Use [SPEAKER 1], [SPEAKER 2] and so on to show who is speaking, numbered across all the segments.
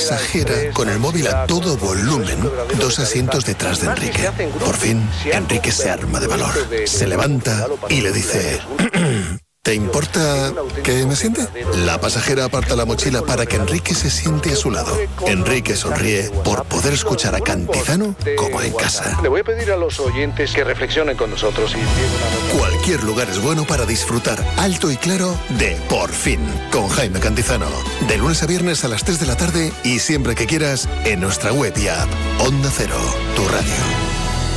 [SPEAKER 1] pasajera con el móvil a todo volumen, 2 asientos detrás de Enrique. Por fin, Enrique se arma de valor. Se levanta y le dice... ¿Te importa que me siente? La pasajera aparta la mochila para que Enrique se siente a su lado. Enrique sonríe por poder escuchar a Cantizano como en casa.
[SPEAKER 2] Le voy a pedir a los oyentes que reflexionen con nosotros y...
[SPEAKER 1] Cualquier lugar es bueno para disfrutar alto y claro de Por Fin, con Jaime Cantizano. De lunes a viernes a las 3 de la tarde y siempre que quieras en nuestra web y app. Onda Cero, tu radio.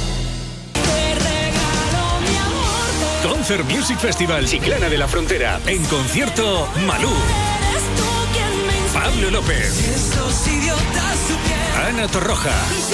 [SPEAKER 3] Concert Music Festival Chiclana de la Frontera. En concierto, Malú, Pablo López, Ana Torroja,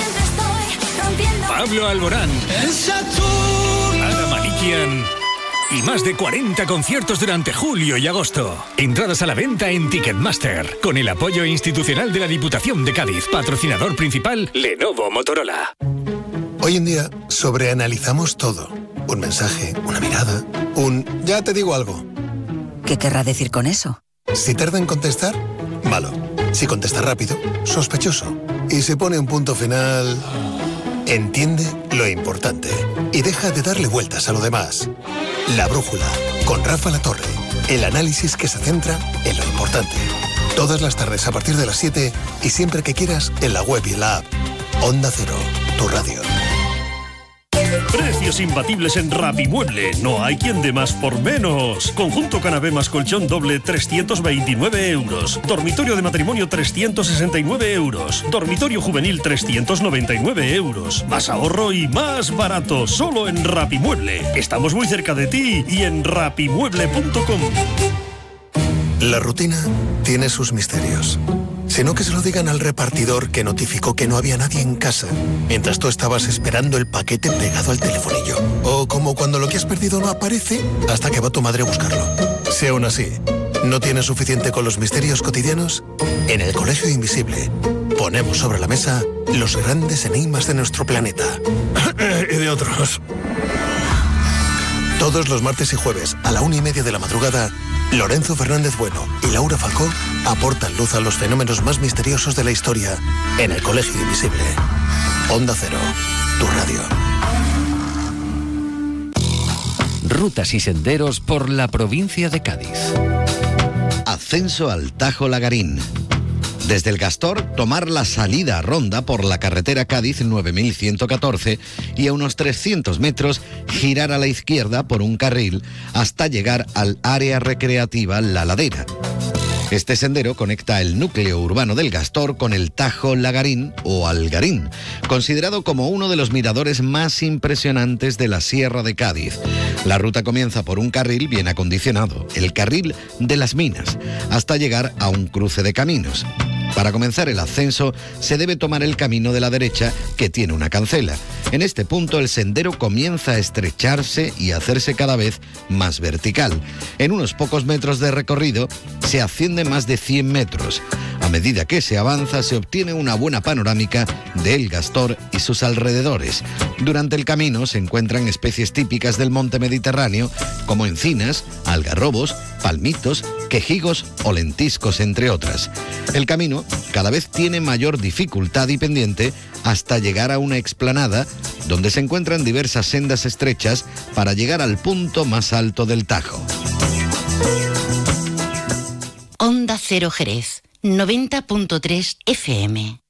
[SPEAKER 3] Pablo Alborán, Ada Malikian y más de 40 conciertos durante julio y agosto. Entradas a la venta en Ticketmaster, con el apoyo institucional de la Diputación de Cádiz. Patrocinador principal, Lenovo Motorola.
[SPEAKER 1] Hoy en día sobreanalizamos todo. Un mensaje, una mirada, ya te digo algo.
[SPEAKER 4] ¿Qué querrá decir con eso?
[SPEAKER 1] Si tarda en contestar, malo. Si contesta rápido, sospechoso. Y si pone un punto final, entiende lo importante y deja de darle vueltas a lo demás. La Brújula, con Rafa Latorre. El análisis que se centra en lo importante. Todas las tardes a partir de las 7 y siempre que quieras en la web y en la app. Onda Cero, tu radio.
[SPEAKER 5] Precios imbatibles en Rapimueble. No hay quien dé más por menos. Conjunto canapé más colchón doble, 329 euros. Dormitorio de matrimonio, 369 euros. Dormitorio juvenil, 399 euros. Más ahorro y más barato. Solo en Rapimueble. Estamos muy cerca de ti y en rapimueble.com.
[SPEAKER 1] La rutina tiene sus misterios. Sino que se lo digan al repartidor que notificó que no había nadie en casa mientras tú estabas esperando el paquete pegado al telefonillo. O como cuando lo que has perdido no aparece hasta que va tu madre a buscarlo. Si aún así no tienes suficiente con los misterios cotidianos, en el Colegio Invisible ponemos sobre la mesa los grandes enigmas de nuestro planeta. Y de otros. Todos los martes y jueves a la 1:30 de la madrugada, Lorenzo Fernández Bueno y Laura Falcó aportan luz a los fenómenos más misteriosos de la historia en el Colegio Invisible. Onda Cero, tu radio.
[SPEAKER 6] Rutas y senderos por la provincia de Cádiz.
[SPEAKER 7] Ascenso al Tajo Lagarín. Desde el Gastor, tomar la salida a Ronda por la carretera Cádiz 9114 y a unos 300 metros girar a la izquierda por un carril hasta llegar al área recreativa La Ladera. Este sendero conecta el núcleo urbano del Gastor con el Tajo Lagarín o Algarín, considerado como uno de los miradores más impresionantes de la Sierra de Cádiz. La ruta comienza por un carril bien acondicionado, el carril de las Minas, hasta llegar a un cruce de caminos. Para comenzar el ascenso se debe tomar el camino de la derecha, que tiene una cancela. En este punto el sendero comienza a estrecharse y a hacerse cada vez más vertical. En unos pocos metros de recorrido se asciende más de 100 metros. A medida que se avanza se obtiene una buena panorámica del Gastor y sus alrededores. Durante el camino se encuentran especies típicas del monte Mediterráneo como encinas, algarrobos, palmitos, quejigos o lentiscos, entre otras. El camino cada vez tiene mayor dificultad y pendiente hasta llegar a una explanada donde se encuentran diversas sendas estrechas para llegar al punto más alto del Tajo.
[SPEAKER 8] Onda Cero Jerez, 90.3 FM.